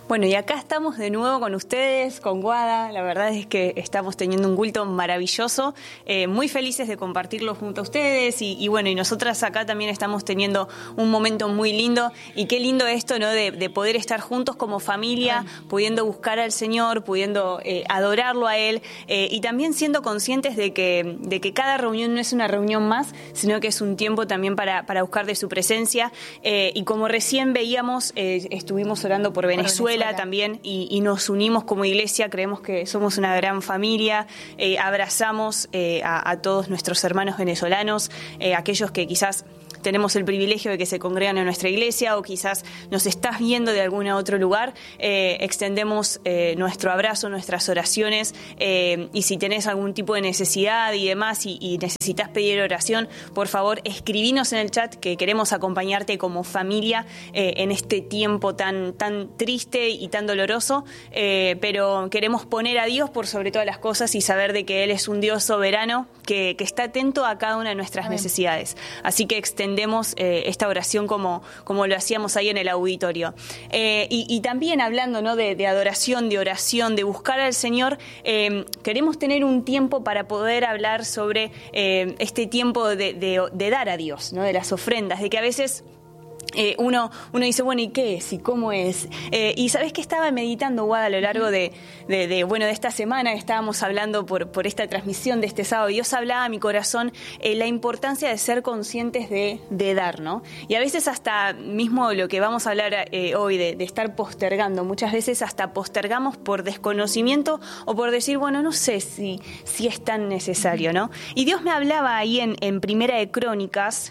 Bueno, y acá estamos de nuevo con ustedes, con Guada. La verdad es que estamos teniendo un culto maravilloso, muy felices de compartirlo junto a ustedes y bueno, y nosotras acá también estamos teniendo un momento muy lindo, y qué lindo esto, ¿no? De poder estar juntos como familia, pudiendo buscar al Señor, pudiendo adorarlo a Él, y también siendo conscientes de que cada reunión no es una reunión más, sino que es un tiempo también para buscar de su presencia, y como recién veíamos, estuvimos orando por Venezuela también, y nos unimos como iglesia. Creemos que somos una gran familia, abrazamos a todos nuestros hermanos venezolanos, aquellos que quizás tenemos el privilegio de que se congregan en nuestra iglesia, o quizás nos estás viendo de algún otro lugar. Extendemos nuestro abrazo, nuestras oraciones, y si tenés algún tipo de necesidad y demás, y necesitas pedir oración, por favor escribinos en el chat, que queremos acompañarte como familia en este tiempo tan triste y tan doloroso, pero queremos poner a Dios por sobre todas las cosas y saber de que Él es un Dios soberano que está atento a cada una de nuestras necesidades. Así que extendemos esta oración como lo hacíamos ahí en el auditorio. Y también hablando, ¿no?, de adoración, de oración, de buscar al Señor, queremos tener un tiempo para poder hablar sobre este tiempo de dar a Dios, ¿no?, de las ofrendas, de que a veces uno dice, bueno, ¿y qué es? ¿Y cómo es? Y ¿sabés qué estaba meditando, Guada, a lo largo de esta semana que estábamos hablando por esta transmisión de este sábado? Dios hablaba a mi corazón la importancia de ser conscientes de dar, ¿no? Y a veces hasta mismo lo que vamos a hablar hoy, de estar postergando, muchas veces hasta postergamos por desconocimiento o por decir, bueno, no sé si es tan necesario, ¿no? Y Dios me hablaba ahí en Primera de Crónicas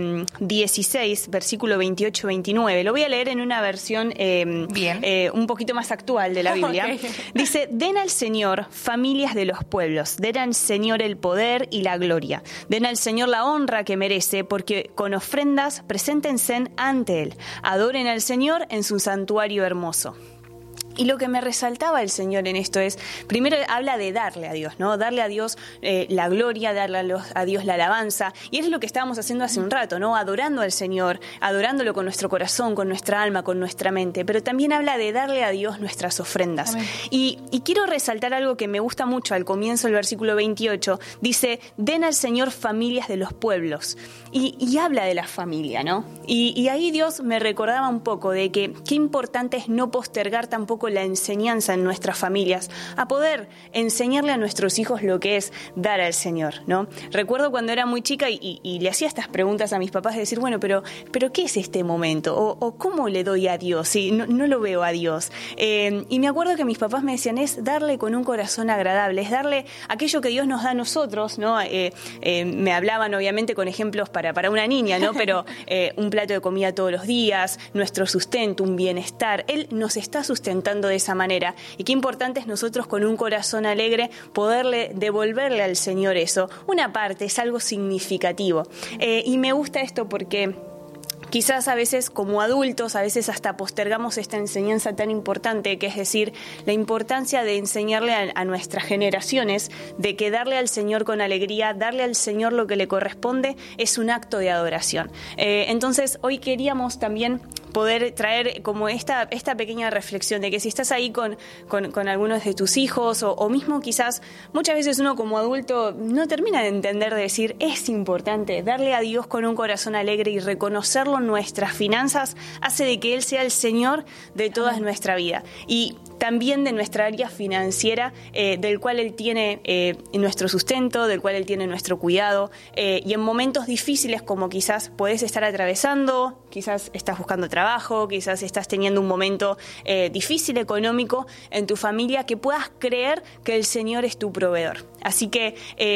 16, versículo 28-29. Lo voy a leer en una versión un poquito más actual de la Biblia. Okay. Dice: den al Señor, familias de los pueblos, den al Señor el poder y la gloria, den al Señor la honra que merece, porque con ofrendas preséntense ante Él, adoren al Señor en su santuario hermoso. Y lo que me resaltaba el Señor en esto es, primero habla de darle a Dios, ¿no? Darle a Dios la gloria, darle a Dios la alabanza. Y es lo que estábamos haciendo hace un rato, ¿no? Adorando al Señor, adorándolo con nuestro corazón, con nuestra alma, con nuestra mente. Pero también habla de darle a Dios nuestras ofrendas. Y quiero resaltar algo que me gusta mucho al comienzo del versículo 28. Dice: den al Señor familias de los pueblos. Y habla de la familia, ¿no? Y ahí Dios me recordaba un poco de que qué importante es no postergar tampoco la enseñanza en nuestras familias, a poder enseñarle a nuestros hijos lo que es dar al Señor, ¿no? Recuerdo cuando era muy chica y le hacía estas preguntas a mis papás, de decir, bueno, pero ¿qué es este momento? ¿O cómo le doy a Dios? Sí, no lo veo a Dios. Y me acuerdo que mis papás me decían, es darle con un corazón agradable, es darle aquello que Dios nos da a nosotros, ¿no? Me hablaban obviamente con ejemplos para una niña, ¿no? Pero un plato de comida todos los días, nuestro sustento, un bienestar. Él nos está sustentando de esa manera, y qué importante es nosotros con un corazón alegre poderle devolverle al Señor eso. Una parte es algo significativo, y me gusta esto porque quizás a veces como adultos, a veces hasta postergamos esta enseñanza tan importante, que es decir, la importancia de enseñarle a nuestras generaciones de que darle al Señor con alegría, darle al Señor lo que le corresponde, es un acto de adoración. Entonces, hoy queríamos también poder traer como esta pequeña reflexión de que si estás ahí con algunos de tus hijos, o mismo quizás muchas veces uno como adulto no termina de entender, de decir, es importante darle a Dios con un corazón alegre y reconocerlo en nuestras finanzas, hace de que Él sea el Señor de toda nuestra vida. Y también de nuestra área financiera, del cual Él tiene nuestro sustento, del cual Él tiene nuestro cuidado, y en momentos difíciles como quizás podés estar atravesando, quizás estás buscando trabajo, quizás estás teniendo un momento difícil económico en tu familia, que puedas creer que el Señor es tu proveedor. Así que,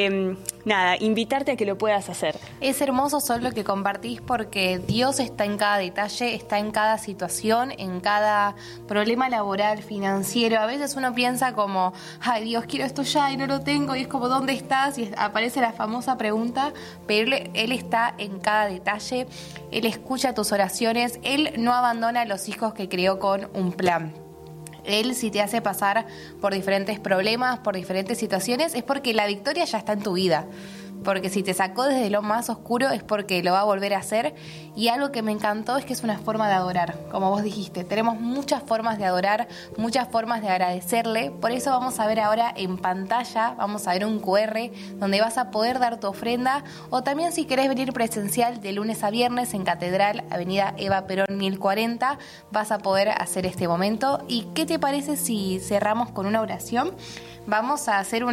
invitarte a que lo puedas hacer. Es hermoso solo lo que compartís, porque Dios está en cada detalle, está en cada situación, en cada problema laboral, financiero. A veces uno piensa como, ay Dios, quiero esto ya y no lo tengo, y es como, ¿dónde estás? Y aparece la famosa pregunta, pero Él está en cada detalle, Él escucha tus oraciones, Él no abandona a los hijos que creó con un plan. Él, si te hace pasar por diferentes problemas, por diferentes situaciones, es porque la victoria ya está en tu vida. porque si te sacó desde lo más oscuro es porque lo va a volver a hacer. Y algo que me encantó es que es una forma de adorar, como vos dijiste, tenemos muchas formas de adorar, muchas formas de agradecerle. Por eso vamos a ver ahora en pantalla, vamos a ver un QR donde vas a poder dar tu ofrenda, o también si querés venir presencial de lunes a viernes en Catedral, Avenida Eva Perón 1040, vas a poder hacer este momento. ¿Y qué te parece si cerramos con una oración? Vamos a hacer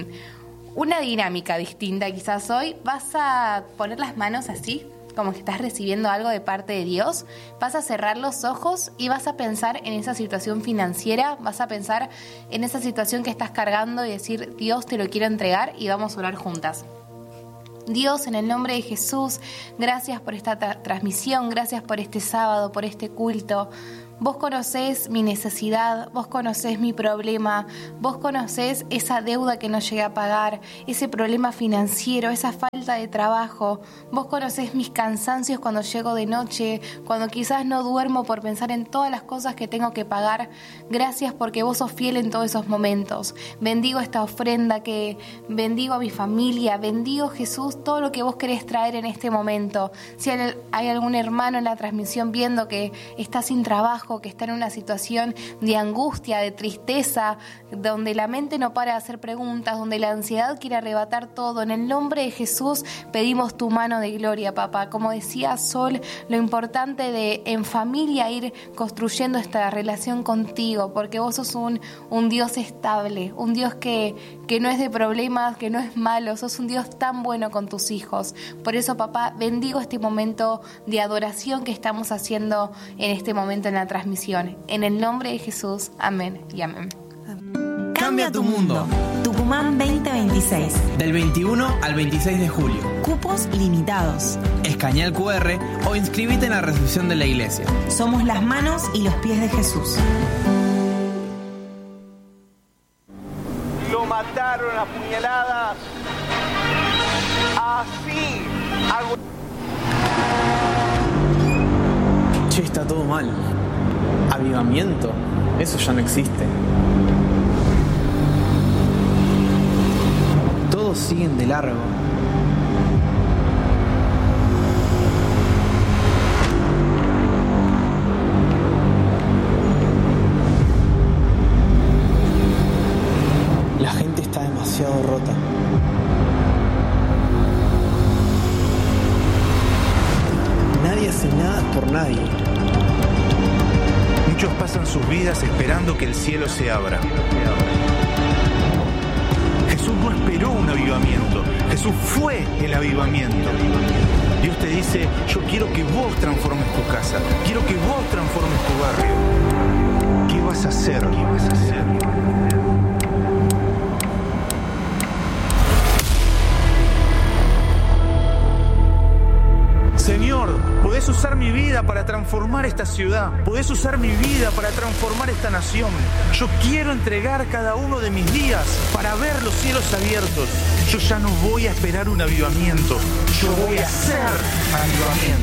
una dinámica distinta quizás hoy. Vas a poner las manos así, como que estás recibiendo algo de parte de Dios. Vas a cerrar los ojos y vas a pensar en esa situación financiera, vas a pensar en esa situación que estás cargando y decir, Dios, te lo quiero entregar, y vamos a orar juntas. Dios, en el nombre de Jesús, gracias por esta transmisión, gracias por este sábado, por este culto. Vos conocés mi necesidad, vos conocés mi problema, vos conocés esa deuda que no llegué a pagar, ese problema financiero, esa falta de trabajo. Vos conocés mis cansancios cuando llego de noche, cuando quizás no duermo por pensar en todas las cosas que tengo que pagar. Gracias porque vos sos fiel en todos esos momentos. Bendigo esta ofrenda, que bendigo a mi familia, bendigo, Jesús, todo lo que vos querés traer en este momento. Si hay algún hermano en la transmisión viendo que está sin trabajo, que está en una situación de angustia, de tristeza, donde la mente no para de hacer preguntas, donde la ansiedad quiere arrebatar todo, en el nombre de Jesús pedimos tu mano de gloria, papá. Como decía Sol, lo importante de en familia ir construyendo esta relación contigo, porque vos sos un Dios estable, un Dios que no es de problemas, que no es malo, sos un Dios tan bueno con tus hijos. Por eso, papá, bendigo este momento de adoración que estamos haciendo en este momento en la transmisión. En el nombre de Jesús, amén y amén. Cambia tu mundo. Tucumán 2026. Del 21 al 26 de julio. Cupos limitados. Escanea el QR o inscríbete en la recepción de la iglesia. Somos las manos y los pies de Jesús. Lo mataron a puñaladas. Así. Che, está todo mal. Avivamiento, eso ya no existe. Todos siguen de largo. La gente está demasiado rota. Nadie hace nada por nadie. Muchos pasan sus vidas esperando que el cielo se abra. Jesús no esperó un avivamiento, Jesús fue el avivamiento. Dios te dice, yo quiero que vos transformes tu casa, quiero que vos transformes tu barrio. ¿Qué vas a hacer? ¿Qué vas a hacer? Señor, podés usar mi vida para transformar esta ciudad, podés usar mi vida para transformar esta nación. Yo quiero entregar cada uno de mis días para ver los cielos abiertos. Yo ya no voy a esperar un avivamiento, yo voy a hacer avivamiento.